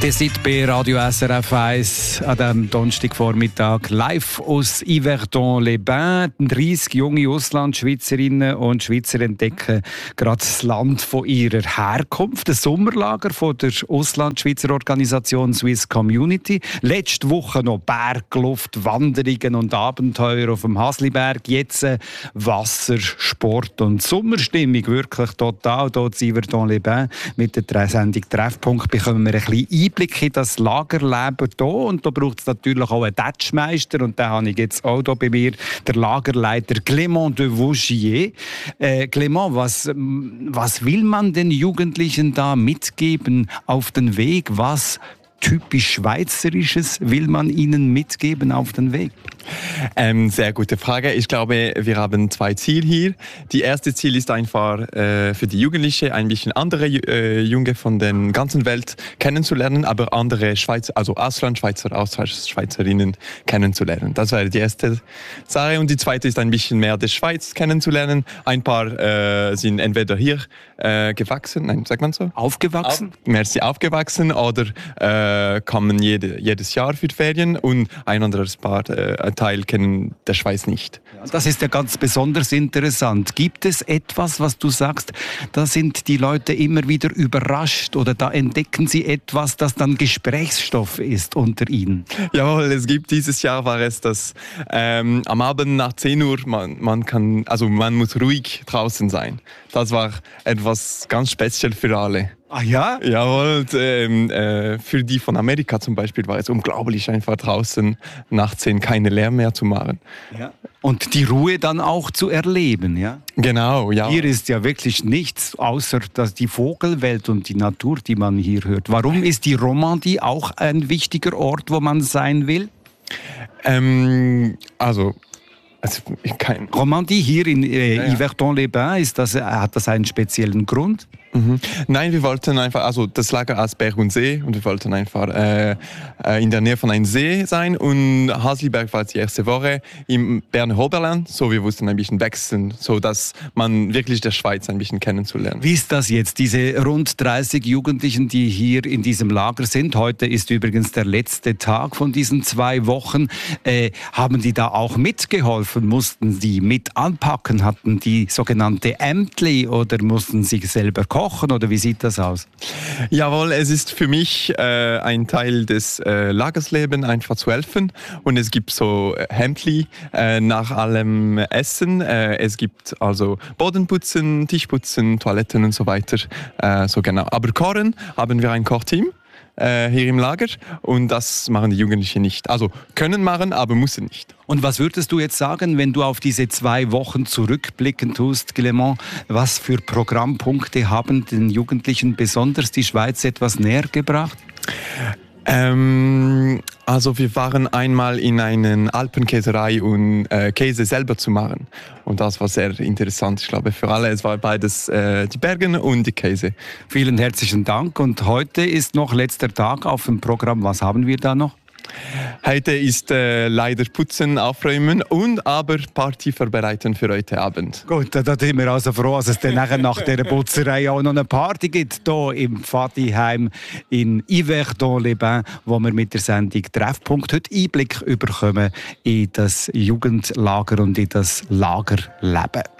Ihr seid bei Radio SRF 1 an diesem Donnerstagvormittag live aus Yverdon-les-Bains. 30 junge Auslandschweizerinnen und Schweizer entdecken gerade das Land von ihrer Herkunft. Das Sommerlager von der Auslandschweizer Organisation Swiss Community. Letzte Woche noch Bergluft, Wanderungen und Abenteuer auf dem Hasliberg. Jetzt Wasser, Sport und Sommerstimmung. Wirklich total hier in Yverdon-les-Bains. Mit der Sendung Treffpunkt bekommen wir ein bisschen Einblick in das Lagerleben hier. Und da braucht es natürlich auch einen Tätschmeister. Und den habe ich jetzt auch hier bei mir, der Lagerleiter Clément de Vaugier. Clément, was will man den Jugendlichen da mitgeben auf den Weg? Was typisch Schweizerisches will man ihnen mitgeben auf den Weg? Sehr gute Frage. Ich glaube, wir haben zwei Ziele hier. Das erste Ziel ist einfach für die Jugendlichen ein bisschen andere Junge von der ganzen Welt kennenzulernen, aber andere Schweizer, also Auslandschweizer, Austauschschweizerinnen kennenzulernen. Das wäre die erste Sache. Und die zweite ist ein bisschen mehr die Schweiz kennenzulernen. Ein paar sind entweder hier gewachsen, nein, sagt man so? Aufgewachsen? Aufgewachsen oder kommen jedes Jahr für die Ferien und ein anderes Paar Teil kennen der Schweiz nicht. Das ist ja ganz besonders interessant. Gibt es etwas, was du sagst, da sind die Leute immer wieder überrascht oder da entdecken sie etwas, das dann Gesprächsstoff ist unter ihnen? Jawohl, es gibt dieses Jahr war es, dass am Abend nach 10 Uhr man muss ruhig draußen sein. Das war etwas ganz speziell für alle. Ah ja? Jawohl, für die von Amerika zum Beispiel war es unglaublich, einfach draußen nach 10 keine Lärm mehr zu machen. Ja. Und die Ruhe dann auch zu erleben, ja? Genau, ja. Hier ist ja wirklich nichts, außer dass die Vogelwelt und die Natur, die man hier hört. Warum ist die Romandie auch ein wichtiger Ort, wo man sein will? Romandie hier in Yverdon-les-Bains, hat das einen speziellen Grund? Nein, wir wollten einfach, also das Lager als Berg und See und wir wollten einfach in der Nähe von einem See sein und Hasliberg war die erste Woche im Berner Oberland, so wir mussten ein bisschen wechseln, so dass man wirklich der Schweiz ein bisschen kennenzulernen. Wie ist das jetzt, diese rund 30 Jugendlichen, die hier in diesem Lager sind? Heute ist übrigens der letzte Tag von diesen 2 Wochen. Haben die da auch mitgeholfen? Mussten die mit anpacken? Hatten die sogenannte Ämtli oder mussten sie selber kochen? Oder wie sieht das aus? Jawohl, es ist für mich ein Teil des Lagerslebens, einfach zu helfen. Und es gibt so Hemdli nach allem Essen. Es gibt also Bodenputzen, Tischputzen, Toiletten und so weiter. So genau. Aber kochen haben wir ein Kochteam hier im Lager und das machen die Jugendlichen nicht. Also können machen, aber müssen nicht. Und was würdest du jetzt sagen, wenn du auf diese 2 Wochen zurückblicken tust, Clément? Was für Programmpunkte haben den Jugendlichen besonders die Schweiz etwas näher gebracht? Also wir waren einmal in einer Alpenkäserei und Käse selber zu machen. Und das war sehr interessant, ich glaube, für alle. Es war beides die Berge und die Käse. Vielen herzlichen Dank. Und heute ist noch letzter Tag auf dem Programm. Was haben wir da noch? Heute ist leider Putzen, Aufräumen und aber Party vorbereiten für heute Abend. Gut, da sind wir also froh, dass es dann nachher nach dieser Putzerei auch noch eine Party gibt, hier im Pfadiheim in Yverdon-les-Bains, wo wir mit der Sendung Treffpunkt heute Einblick bekommen in das Jugendlager und in das Lagerleben.